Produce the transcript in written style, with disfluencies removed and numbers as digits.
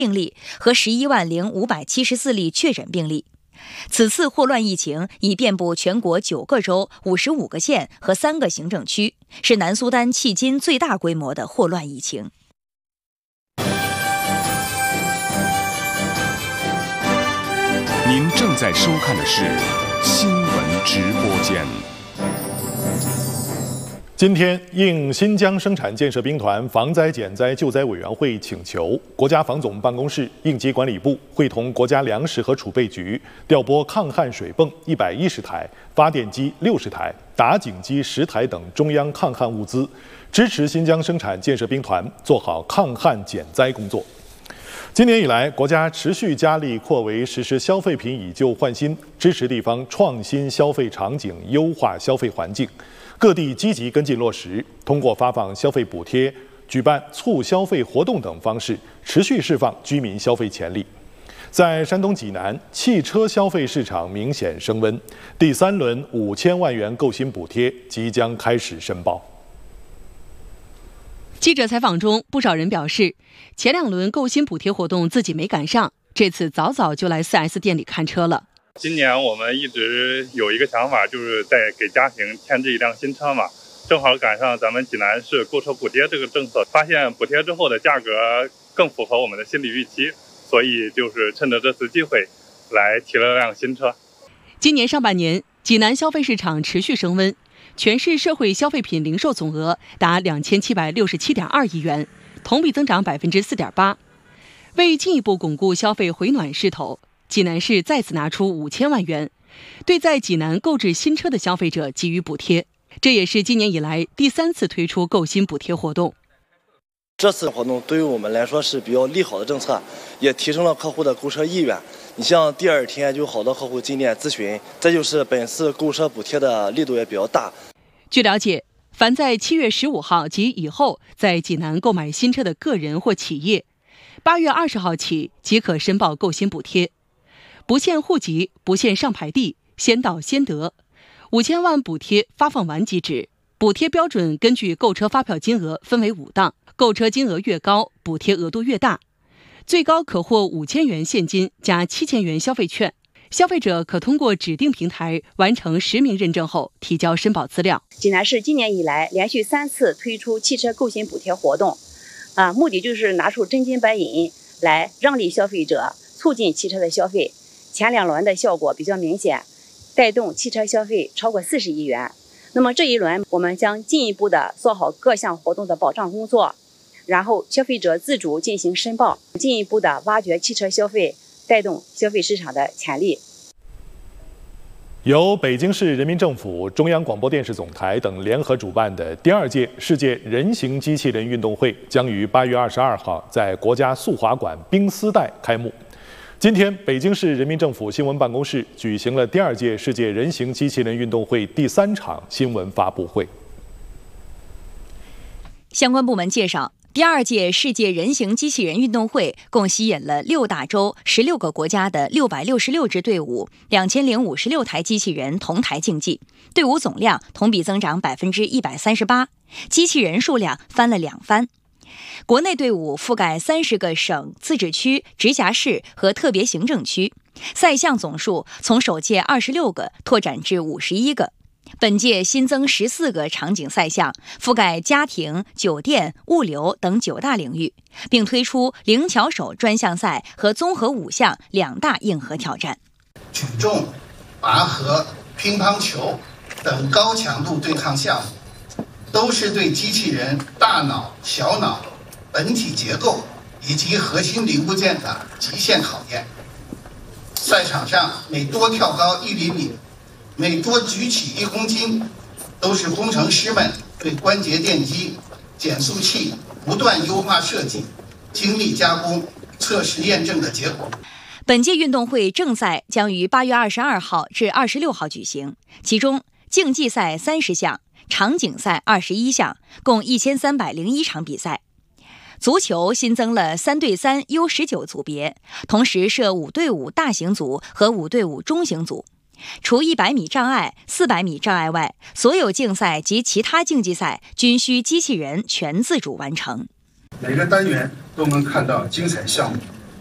病例和110574例确诊病例。此次霍乱疫情已遍布全国9个州、55个县和3个行政区，是南苏丹迄今最大规模的霍乱疫情。 您正在收看的是新闻直播间。 今天，应新疆生产建设兵团防灾减灾救灾委员会请求，国家防总办公室、应急管理部会同国家粮食和储备局调拨抗旱水泵110台、发电机60台、打井机10台等中央抗旱物资，支持新疆生产建设兵团做好抗旱减灾工作。今年以来，国家持续加力扩围实施消费品以旧换新，支持地方创新消费场景，优化消费环境。各地积极跟进落实，通过发放消费补贴、举办促消费活动等方式，持续释放居民消费潜力。在山东济南，汽车消费市场明显升温，第3轮5000万元购新补贴即将开始申报。 记者采访中，不少人表示，前2轮购新补贴活动自己没赶上，这次早就来 4S 店里看车了。 今年我们一直有一个想法，就是在给家庭添置一辆新车嘛，正好赶上咱们济南市购车补贴这个政策，发现补贴之后的价格更符合我们的心理预期，所以就是趁着这次机会来提了辆新车。 今年上半年，济南消费市场持续升温，全市社会消费品零售总额达2767.2亿元，同比增长4.8%。为进一步巩固消费回暖势头，济南市再次拿出5000万元，对在济南购置新车的消费者给予补贴。这也是今年以来第3次推出购新补贴活动。 这次活动对于我们来说是比较利好的政策，也提升了客户的购车意愿。你像第2天就好多客户进店咨询，这就是本次购车补贴的力度也比较大。 据了解，凡在7月15号及以后在济南购买新车的个人或企业，8月20号起即可申报购新补贴。不限户籍，不限上牌地，先到先得。5000万补贴发放完即止。补贴标准根据购车发票金额分为5档，购车金额越高，补贴额度越大。最高可获5000元现金加7000元消费券。消费者可通过指定平台完成实名认证后提交申报资料。 济南市今年以来连续3次推出汽车购新补贴活动，目的就是拿出真金白银来让利消费者，促进汽车的消费。前2轮的效果比较明显，带动汽车消费超过40亿元。那么这一轮我们将进一步的做好各项活动的保障工作，然后消费者自主进行申报，进一步的挖掘汽车消费，带动消费市场的潜力。 由北京市人民政府、中央广播电视总台等联合主办的第2届世界人形机器人运动会将于8月22号在国家速滑馆冰丝带开幕。今天，北京市人民政府新闻办公室举行了第2届世界人形机器人运动会第3场新闻发布会。 相关部门介绍，第2届世界人形机器人运动会共吸引了6大洲、16个国家的666支队伍、2056台机器人同台竞技，队伍总量同比增长138%，机器人数量翻了2番。国内队伍覆盖30个省、自治区、直辖市和特别行政区，赛项总数从首届26个拓展至51个。本届新增14个场景赛项，覆盖家庭、酒店、物流等9大领域，并推出灵巧手专项赛和综合5项2大硬核挑战。 举重、拔河、乒乓球等高强度对抗项目，都是对机器人大脑、小脑、本体结构以及核心零部件的极限考验。赛场上每多跳高1厘米，每多举起1公斤，都是工程师们对关节电机、减速器不断优化设计、精密加工、测试验证的结果。 本届运动会正赛将于8月22号至26号举行，其中竞技赛30项，场景赛21项，共1301场比赛。足球新增了3对3 U19 组别，同时设5对5大型组和5对5中型组。除100米障碍、400米障碍外，所有竞赛及其他竞技赛均需机器人全自主完成。 每个单元都能看到精彩项目，